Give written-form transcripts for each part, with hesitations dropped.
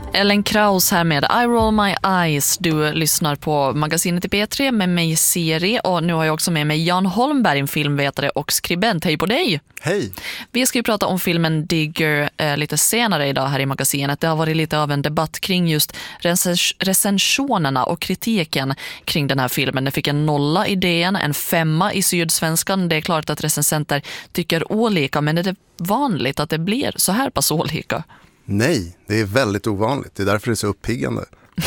Ellen Kraus här med I Roll My Eyes. Du lyssnar på magasinet i P3 med mig Siri, och nu har jag också med mig Jan Holmberg, en filmvetare och skribent. Hej på dig! Hej! Vi ska ju prata om filmen Digger lite senare idag här i magasinet. Det har varit lite av en debatt kring just recensionerna och kritiken kring den här filmen. Det fick en 0 i DN, en 5 i Sydsvenskan. Det är klart att recensenter tycker olika, men är det vanligt att det blir så här pass olika? Nej, det är väldigt ovanligt. Det är därför det är så uppiggande.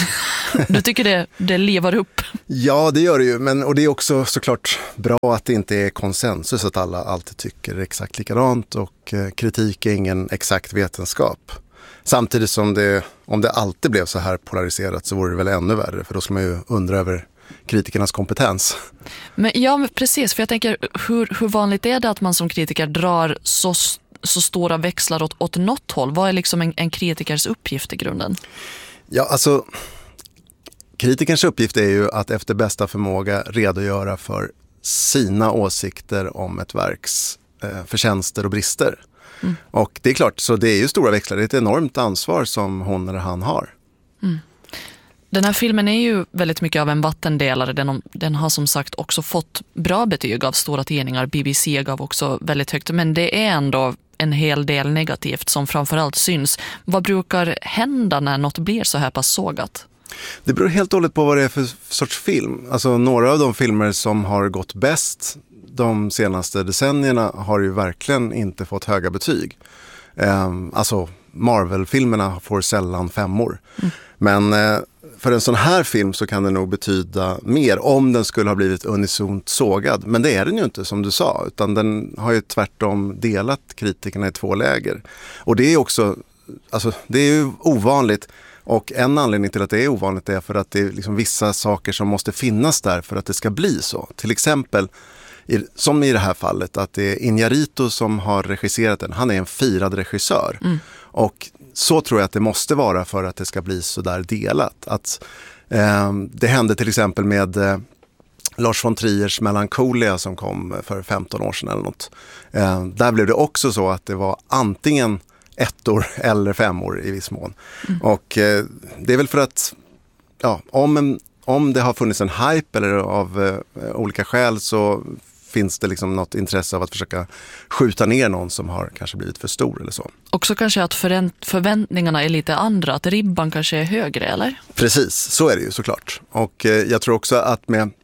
Du tycker det lever upp? Ja, det gör det ju. Och det är också såklart bra att det inte är konsensus, att alla alltid tycker exakt likadant, och kritik är ingen exakt vetenskap. Samtidigt som om det alltid blev så här polariserat så vore det väl ännu värre, för då skulle man ju undra över kritikernas kompetens. Men precis, för jag tänker, hur vanligt är det att man som kritiker drar så stora växlar åt något håll? Vad är liksom en kritikers uppgift i grunden? Ja, alltså kritikerns uppgift är ju att efter bästa förmåga redogöra för sina åsikter om ett verks förtjänster och brister. Mm. Och det är klart, så det är ju stora växlar. Det är ett enormt ansvar som hon eller han har. Mm. Den här filmen är ju väldigt mycket av en vattendelare. Den har som sagt också fått bra betyg av stora tidningar. BBC gav också väldigt högt. Men det är ändå en hel del negativt som framförallt syns. Vad brukar hända när något blir så här pass sågat? Det beror helt och hållet på vad det är för sorts film. Alltså några av de filmer som har gått bäst de senaste decennierna har ju verkligen inte fått höga betyg. Alltså Marvel-filmerna får sällan 5:or. Mm. Men för en sån här film så kan det nog betyda mer om den skulle ha blivit unisont sågad. Men det är den ju inte, som du sa, utan den har ju tvärtom delat kritikerna i 2 läger. Och det är också, alltså det är ju ovanligt, och en anledning till att det är ovanligt är för att det är liksom vissa saker som måste finnas där för att det ska bli så. Till exempel, som i det här fallet, att det är Iñárritu som har regisserat den. Han är en firad regissör. Mm. Och så tror jag att det måste vara för att det ska bli så där delat. Att, det hände till exempel med Lars von Triers Melancholia som kom för 15 år sedan eller något. Där blev det också så att det var antingen 1:or eller 5:or i viss mån. Mm. Och det är väl för att om det har funnits en hype eller av olika skäl, så finns det liksom något intresse av att försöka skjuta ner någon som har kanske blivit för stor eller så. Också kanske att förväntningarna är lite andra, att ribban kanske är högre, eller? Precis, så är det ju såklart. Och jag tror också att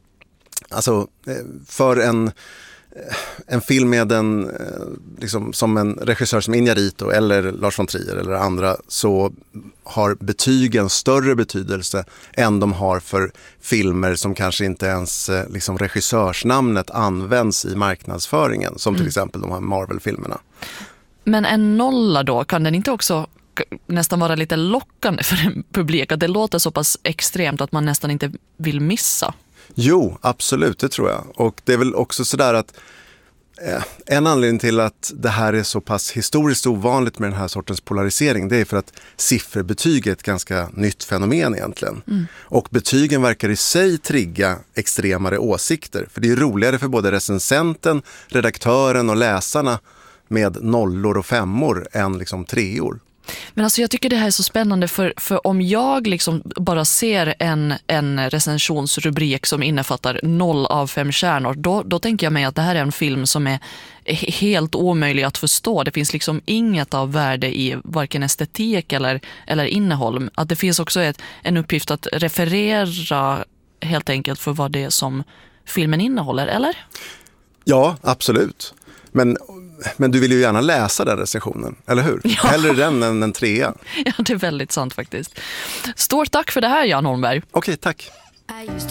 för en film med liksom, som en regissör som Iñárritu eller Lars von Trier eller andra, så har betygen större betydelse än de har för filmer som kanske inte ens liksom regissörsnamnet används i marknadsföringen, som till exempel de här Marvel-filmerna. Men en 0 då, kan den inte också nästan vara lite lockande för en publik, att det låter så pass extremt att man nästan inte vill missa? Jo, absolut, det tror jag. Och det är väl också sådär att en anledning till att det här är så pass historiskt ovanligt med den här sortens polarisering, det är för att sifferbetyg är ett ganska nytt fenomen egentligen. Mm. Och betygen verkar i sig trigga extremare åsikter. För det är roligare för både recensenten, redaktören och läsarna med 0:or och 5:or än liksom 3:or. Men alltså jag tycker det här är så spännande, för om jag liksom bara ser en recensionsrubrik som innefattar 0 av 5 stjärnor, då tänker jag mig att det här är en film som är helt omöjlig att förstå. Det finns liksom inget av värde i varken estetik eller innehåll. Att det finns också en uppgift att referera helt enkelt för vad det är som filmen innehåller, eller? Ja, absolut. Men du vill ju gärna läsa den recensionen, eller hur? Ja. Hellre den än en 3. Ja, det är väldigt sant faktiskt. Stort tack för det här, Jan Holmberg. Okej, tack.